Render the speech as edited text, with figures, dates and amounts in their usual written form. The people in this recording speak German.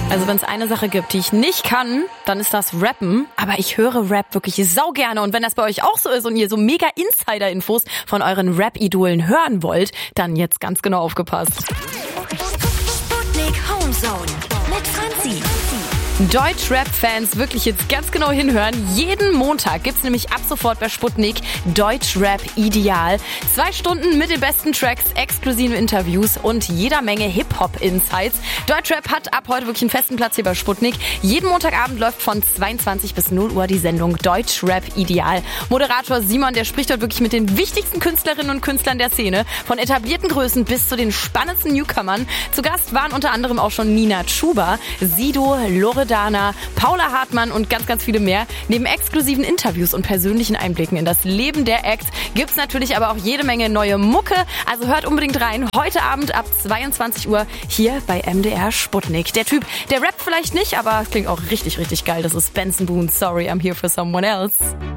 Also wenn es eine Sache gibt, die ich nicht kann, dann ist das Rappen. Aber ich höre Rap wirklich sau gerne. Und wenn das bei euch auch so ist und ihr so mega Insider-Infos von euren Rap-Idolen hören wollt, dann jetzt ganz genau aufgepasst. Sputnik Homezone mit Franzi. Deutschrap-Fans wirklich jetzt ganz genau hinhören. Jeden Montag gibt's nämlich ab sofort bei Sputnik Deutschrap Ideal. 2 Stunden mit den besten Tracks, exklusive Interviews und jeder Menge Hip-Hop-Insights. Deutschrap hat ab heute wirklich einen festen Platz hier bei Sputnik. Jeden Montagabend läuft von 22 bis 0 Uhr die Sendung Deutschrap Ideal. Moderator Simon, der spricht dort wirklich mit den wichtigsten Künstlerinnen und Künstlern der Szene. Von etablierten Größen bis zu den spannendsten Newcomern. Zu Gast waren unter anderem auch schon Nina Chuba, Sido, Loredana, Paula Hartmann und ganz, ganz viele mehr. Neben exklusiven Interviews und persönlichen Einblicken in das Leben der Acts gibt's natürlich aber auch jede Menge neue Mucke. Also hört unbedingt rein. Heute Abend ab 22 Uhr hier bei MDR Sputnik. Der Typ, der rappt vielleicht nicht, aber klingt auch richtig, richtig geil. Das ist Benson Boone. Sorry, I'm here for someone else.